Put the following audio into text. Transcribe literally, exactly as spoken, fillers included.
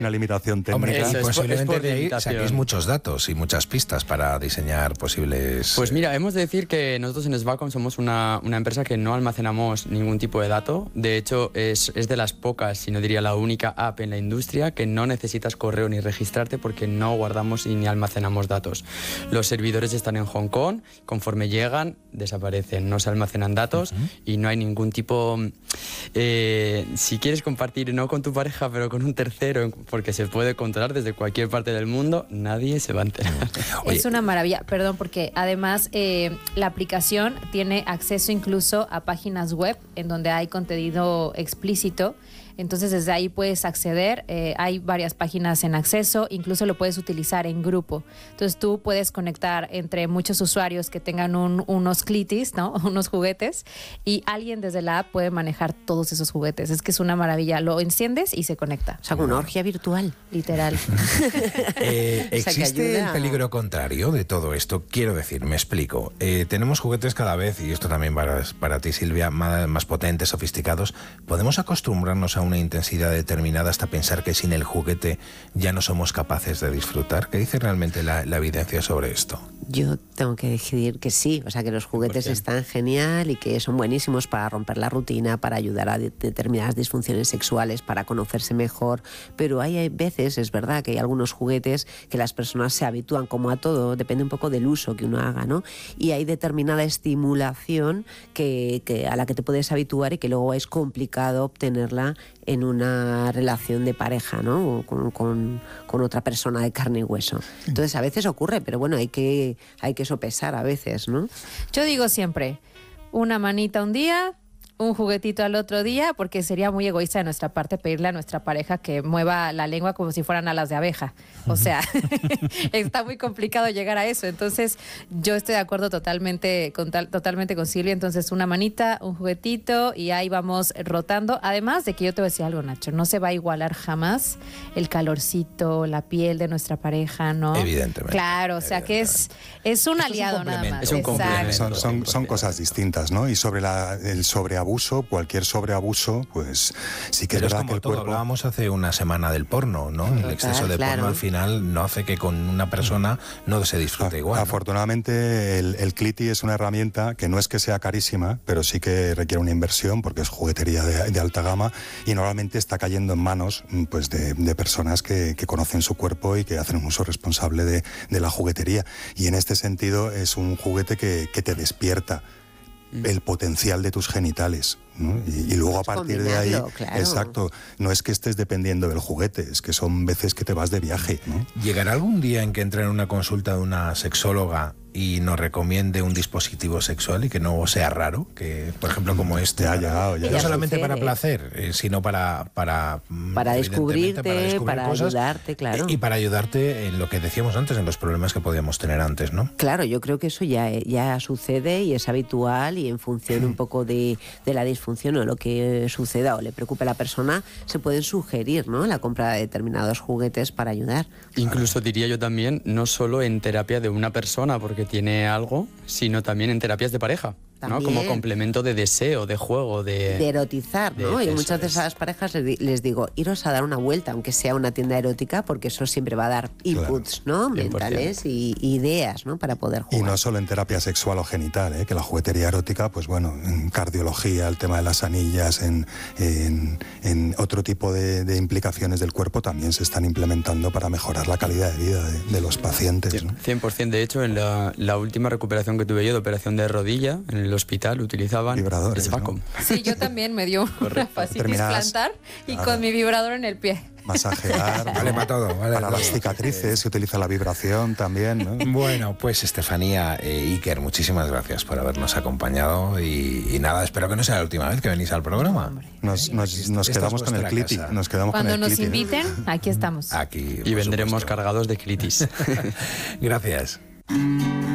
una limitación técnica. Hombre, Eso y es posiblemente por- es por de ahí limitación. saquéis muchos datos y muchas pistas para diseñar posibles... Pues mira, hemos de decir que nosotros en Svacom somos una, una empresa que no almacenamos ningún tipo de dato. De hecho, es, es de las pocas, si no diría la única app en la industria que no necesitas correo ni registrarte porque no guardamos y ni almacenamos datos. Los servidores están en Hong Kong, conforme llegan, desaparecen, no se almacenan datos uh-huh. y no hay ningún tipo... Eh, si quieres compartir, no con tu pareja, pero con un tercero, porque se puede controlar desde cualquier parte del mundo, nadie se va a enterar. Oye, es una maravilla, perdón, porque además eh, la aplicación tiene acceso incluso a páginas web en donde hay contenido explícito. Entonces desde ahí puedes acceder, eh, hay varias páginas en acceso, incluso lo puedes utilizar en grupo. Entonces tú puedes conectar entre muchos usuarios que tengan un, unos clitis, ¿no? Unos juguetes, y alguien desde la app puede manejar todos esos juguetes. Es que es una maravilla, lo enciendes y se conecta. O sea, una orgía virtual. Literal. eh, ¿Existe o sea, el peligro contrario de todo esto? Quiero decir, me explico. Eh, tenemos juguetes cada vez, y esto también para, para ti, Silvia, más, más potentes, sofisticados. ¿Podemos acostumbrarnos a una intensidad determinada hasta pensar que sin el juguete ya no somos capaces de disfrutar? ¿Qué dice realmente la, la evidencia sobre esto? Yo tengo que decidir que sí, o sea que los juguetes están genial y que son buenísimos para romper la rutina, para ayudar a de- determinadas disfunciones sexuales, para conocerse mejor, pero hay, hay veces, es verdad que hay algunos juguetes que las personas se habitúan, como a todo, depende un poco del uso que uno haga, ¿no? Y hay determinada estimulación que, que a la que te puedes habituar y que luego es complicado obtenerla en una relación de pareja, ¿no? Con, con, con otra persona de carne y hueso. Entonces a veces ocurre, pero bueno, hay que, hay que sopesar a veces, ¿no? Yo digo siempre, una manita un día, un juguetito al otro día, porque sería muy egoísta de nuestra parte pedirle a nuestra pareja que mueva la lengua como si fueran alas de abeja. O sea, está muy complicado llegar a eso. Entonces, yo estoy de acuerdo totalmente con, tal, totalmente con Silvia. Entonces, una manita, un juguetito y ahí vamos rotando. Además de que yo te voy a decir algo, Nacho, no se va a igualar jamás el calorcito, la piel de nuestra pareja, ¿no? Evidentemente. Claro, o sea que es, es un aliado un nada más. Es un complemento. Son, son, son cosas distintas, ¿no? Y sobre la, el sobreabuso, cualquier sobreabuso, pues sí que Pero es es verdad como que el todo, cuerpo... hablábamos hace una semana del porno, ¿no? Total, el exceso de claro. porno al final no hace que con una persona no se disfrute A- igual, ¿no? Afortunadamente el, el Cliti es una herramienta que no es que sea carísima, pero sí que requiere una inversión porque es juguetería de, de alta gama y normalmente está cayendo en manos pues, de, de personas que, que conocen su cuerpo y que hacen un uso responsable de, de la juguetería. Y en este sentido es un juguete que, que te despierta el potencial de tus genitales, ¿no? Y, y luego a partir de ahí, combinarlo, claro. exacto, no es que estés dependiendo del juguete, es que son veces que te vas de viaje, ¿no? ¿Llegará algún día en que entre en una consulta de una sexóloga y nos recomiende un dispositivo sexual y que no sea raro? Que, por ejemplo, como este. Ya ha llegado, ya. No Ya solamente sucede. para placer, eh, sino para... Para, mm, Para evidentemente, descubrirte, descubrir para cosas, ayudarte, claro. Y para ayudarte en lo que decíamos antes, en los problemas que podíamos tener antes, ¿no? Claro, yo creo que eso ya, ya sucede y es habitual y en función un poco de, de la disfunción o lo que suceda o le preocupe a la persona, se pueden sugerir, ¿no?, la compra de determinados juguetes para ayudar. Incluso diría yo también, no solo en terapia de una persona porque tiene algo, sino también en terapias de pareja, ¿no? También. Como complemento de deseo, de juego, de... De erotizar, ¿no? de- Y eso muchas es. veces a las parejas les, di- les digo, iros a dar una vuelta, aunque sea una tienda erótica, porque eso siempre va a dar inputs, ¿no?, cien por ciento. mentales y ideas, ¿no?, para poder Y jugar. no solo en terapia sexual o genital, ¿eh? Que la juguetería erótica, pues bueno, en cardiología, el tema de las anillas, en, en, en otro tipo de, de implicaciones del cuerpo también se están implementando para mejorar la calidad de vida de, de los pacientes, ¿no? cien por ciento. De hecho, en la, la última recuperación que tuve yo de operación de rodilla, en el hospital utilizaban Vibradores, Svacom. ¿no? Sí, yo también me dio una fascitis Terminadas- plantar y claro. con mi vibrador en el pie. Masajear, ¿no? Vale para todo, vale Para todo. las cicatrices se utiliza la vibración también, ¿no? Bueno, pues Estefanía e Iker, muchísimas gracias por habernos acompañado y, y nada, espero que no sea la última vez que venís al programa. Nos, nos, nos Esta es quedamos con el vuestra Cliti, casa. nos quedamos Cuando con el nos Cliti. inviten, aquí estamos. Aquí, Y por vendremos supuesto. cargados de clitis. Gracias.